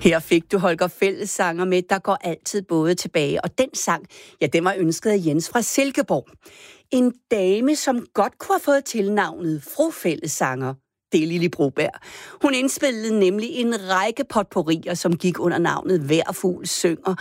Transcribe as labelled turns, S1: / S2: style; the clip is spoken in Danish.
S1: Her fik du Holger Fællessanger med Der går altid både tilbage. Og den sang, ja, den var ønsket af Jens fra Silkeborg. En dame, som godt kunne have fået tilnavnet Fru Fællessanger. Det er Lili Broberg. Hun indspillede nemlig en række potpourrier, som gik under navnet Hver fugl synger,